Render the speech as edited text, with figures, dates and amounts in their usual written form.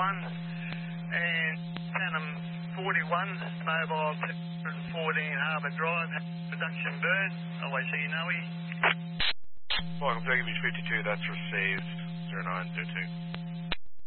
and Phantom 41, mobile 214 Harbour Drive, production bird, OAC Noe. Welcome to Image 52, that's received 0922.